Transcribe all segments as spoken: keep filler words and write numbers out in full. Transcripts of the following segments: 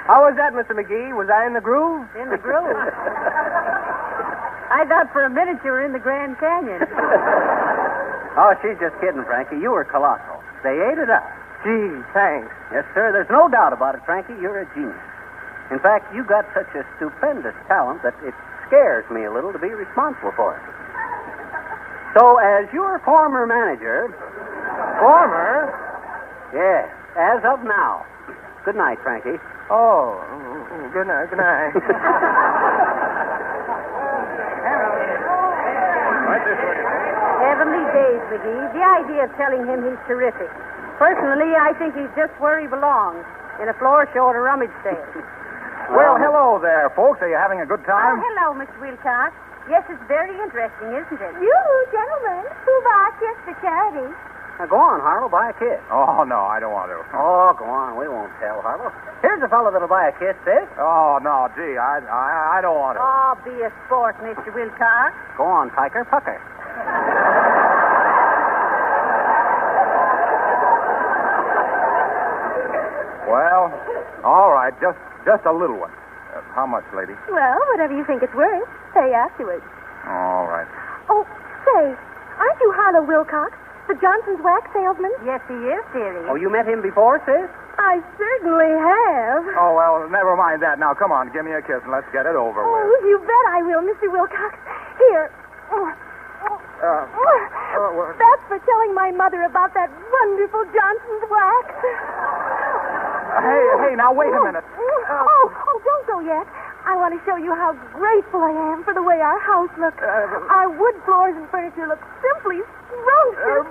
How was that, Mister McGee? Was I in the groove? In the groove? I thought for a minute you were in the Grand Canyon. Oh, she's just kidding, Frankie. You were colossal. They ate it up. Gee, thanks. Yes, sir. There's no doubt about it, Frankie. You're a genius. In fact, you got such a stupendous talent that it scares me a little to be responsible for it. So, as your former manager... Former? Yes, as of now. Good night, Frankie. Oh, good night, good night. Heavenly days, McGee. The idea of telling him he's terrific. Personally, I think he's just where he belongs, in a floor show at a rummage sale. Well, hello there, folks. Are you having a good time? Oh, hello, Mister Wilcox. Yes, it's very interesting, isn't it? You, gentlemen, who bought kiss for charity? Now, go on, Harlow. Buy a kiss. Oh, no, I don't want to. Oh, go on. We won't tell, Harlow. Here's a fellow that'll buy a kiss, sis. Oh, no, gee, I, I, I don't want to. Oh, be a sport, Mister Wilcox. Go on, Piker. Pucker. Well, all right, just just a little one. Uh, how much, lady? Well, whatever you think it's worth. Pay afterwards. All right. Oh, say, aren't you Harlow Wilcox, the Johnson's wax salesman? Yes, he is, dearie. Oh, you met him before, sis? I certainly have. Oh, well, never mind that. Now, come on, give me a kiss and let's get it over Oh, with. you bet I will, Mister Wilcox. Here. Uh, uh, what- That's for telling my mother about that wonderful Johnson's wax. Hey, hey, now, wait a minute. Oh, oh, don't go yet. I want to show you how grateful I am for the way our house looks. Uh, Our wood floors and furniture look simply scrumptious.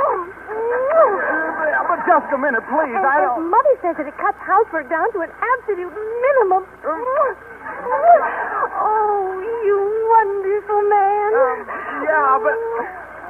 Uh, but just a minute, please. And, I and don't... Mother says that it cuts housework down to an absolute minimum. Oh, you wonderful man. Um, yeah, but...